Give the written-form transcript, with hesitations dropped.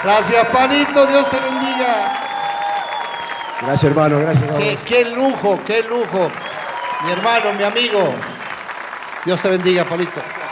Gracias, Palito, Dios te bendiga. Gracias, hermano, gracias a vos. Qué lujo, qué lujo. Mi hermano, mi amigo. Dios te bendiga, Palito.